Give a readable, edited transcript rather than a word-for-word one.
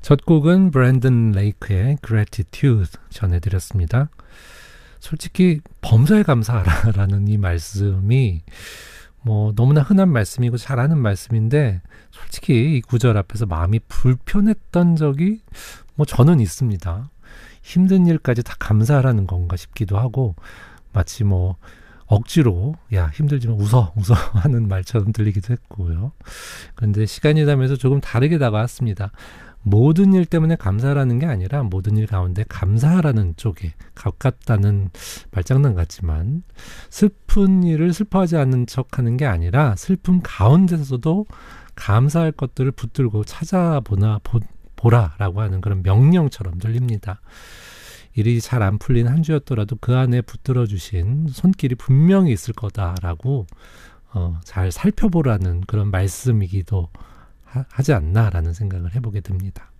첫 곡은 브랜든 레이크의 Gratitude 전해드렸습니다. 솔직히 범사에 감사하라라는 이 말씀이 너무나 흔한 말씀이고 잘 아는 말씀인데 솔직히 이 구절 앞에서 마음이 불편했던 적이 저는 있습니다. 힘든 일까지 다 감사하라는 건가 싶기도 하고 마치 억지로 야 힘들지만 웃어 하는 말처럼 들리기도 했고요. 그런데 시간이 지나면서 조금 다르게 다가왔습니다. 모든 일 때문에 감사하라는 게 아니라 모든 일 가운데 감사하라는 쪽에 가깝다는 말장난 같지만 슬픈 일을 슬퍼하지 않는 척하는 게 아니라 슬픔 가운데서도 감사할 것들을 붙들고 보라라고 하는 그런 명령처럼 들립니다. 일이 잘 안 풀린 한 주였더라도 그 안에 붙들어 주신 손길이 분명히 있을 거다라고 잘 살펴보라는 그런 말씀이기도 하지 않나라는 생각을 해보게 됩니다.